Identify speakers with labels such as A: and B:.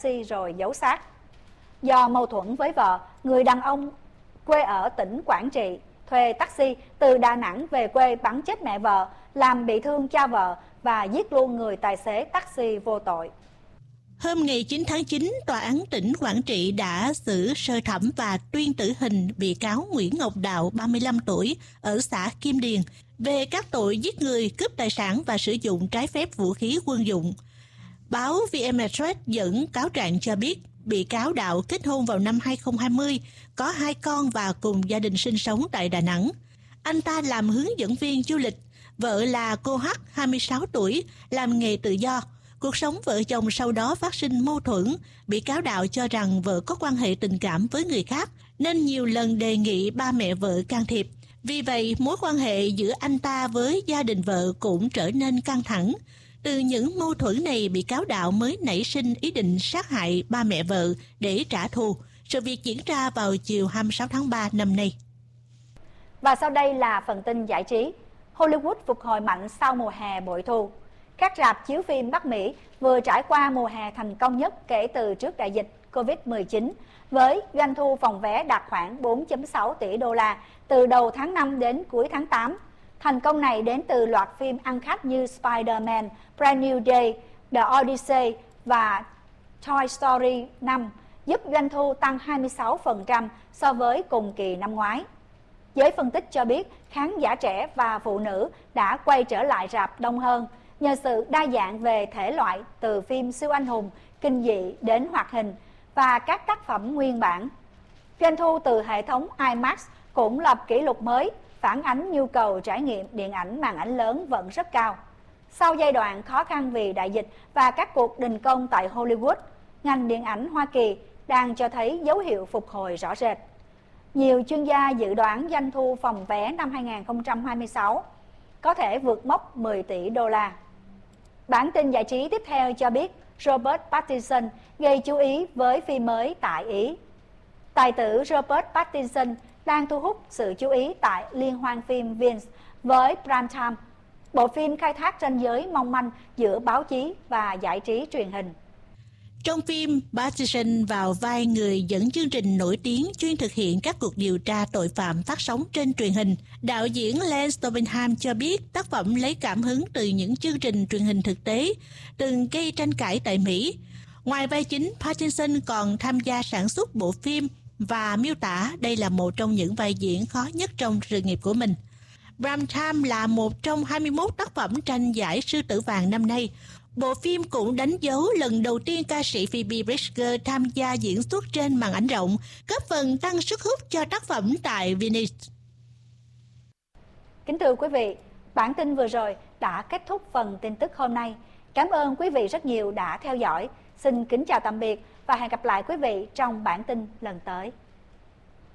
A: taxi rồi giấu xác. Do mâu thuẫn với vợ, người đàn ông quê ở tỉnh Quảng Trị thuê taxi từ Đà Nẵng về quê bắn chết mẹ vợ, làm bị thương cha vợ và giết luôn người tài xế taxi vô tội.
B: Hôm ngày 9 tháng 9, Tòa án tỉnh Quảng Trị đã xử sơ thẩm và tuyên tử hình bị cáo Nguyễn Ngọc Đạo, 35 tuổi, ở xã Kim Điền, về các tội giết người, cướp tài sản và sử dụng trái phép vũ khí quân dụng. Báo VN Express dẫn cáo trạng cho biết, bị cáo Đạo kết hôn vào năm 2020, có 2 con và cùng gia đình sinh sống tại Đà Nẵng. Anh ta làm hướng dẫn viên du lịch, vợ là cô H, 26 tuổi, làm nghề tự do. Cuộc sống vợ chồng sau đó phát sinh mâu thuẫn, bị cáo Đạo cho rằng vợ có quan hệ tình cảm với người khác, nên nhiều lần đề nghị ba mẹ vợ can thiệp. Vì vậy, mối quan hệ giữa anh ta với gia đình vợ cũng trở nên căng thẳng. Từ những mâu thuẫn này, bị cáo Đạo mới nảy sinh ý định sát hại ba mẹ vợ để trả thù. Sự việc diễn ra vào chiều 26 tháng 3 năm nay.
A: Và sau đây là phần tin giải trí. Hollywood phục hồi mạnh sau mùa hè bội thu. Các rạp chiếu phim Bắc Mỹ vừa trải qua mùa hè thành công nhất kể từ trước đại dịch Covid-19, với doanh thu phòng vé đạt khoảng 4,6 tỷ đô la từ đầu tháng 5 đến cuối tháng 8. Thành công này đến từ loạt phim ăn khách như Spider-Man, Brand New Day, The Odyssey và Toy Story 5, giúp doanh thu tăng 26% so với cùng kỳ năm ngoái. Giới phân tích cho biết khán giả trẻ và phụ nữ đã quay trở lại rạp đông hơn nhờ sự đa dạng về thể loại, từ phim siêu anh hùng, kinh dị đến hoạt hình và các tác phẩm nguyên bản. Doanh thu từ hệ thống IMAX cũng lập kỷ lục mới, phản ánh nhu cầu trải nghiệm điện ảnh màn ảnh lớn vẫn rất cao. Sau giai đoạn khó khăn vì đại dịch và các cuộc đình công tại Hollywood, ngành điện ảnh Hoa Kỳ đang cho thấy dấu hiệu phục hồi rõ rệt. Nhiều chuyên gia dự đoán doanh thu phòng vé năm 2026 có thể vượt mốc 10 tỷ đô la. Bản tin giải trí tiếp theo cho biết Robert Pattinson gây chú ý với phim mới tại Ý. Tài tử Robert Pattinson đang thu hút sự chú ý tại liên hoan phim Venice với Primetime, bộ phim khai thác ranh giới mong manh giữa báo chí và giải trí truyền hình.
B: Trong phim, Pattinson vào vai người dẫn chương trình nổi tiếng chuyên thực hiện các cuộc điều tra tội phạm phát sóng trên truyền hình. Đạo diễn Lance Stoppenham cho biết tác phẩm lấy cảm hứng từ những chương trình truyền hình thực tế từng gây tranh cãi tại Mỹ. Ngoài vai chính, Pattinson còn tham gia sản xuất bộ phim và miêu tả đây là một trong những vai diễn khó nhất trong sự nghiệp của mình. Primetime là một trong 21 tác phẩm tranh giải Sư Tử Vàng năm nay. Bộ phim cũng đánh dấu lần đầu tiên ca sĩ Phoebe Bridgers tham gia diễn xuất trên màn ảnh rộng, góp phần tăng sức hút cho tác phẩm tại Venice.
A: Kính thưa quý vị, bản tin vừa rồi đã kết thúc phần tin tức hôm nay. Cảm ơn quý vị rất nhiều đã theo dõi. Xin kính chào tạm biệt và hẹn gặp lại quý vị trong bản tin lần tới.